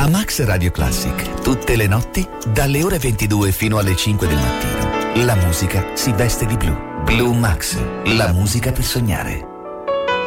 Max Radio Classic, tutte le notti, dalle ore 22 fino alle 5 del mattino. La musica si veste di blu. Blue Max, la musica per sognare.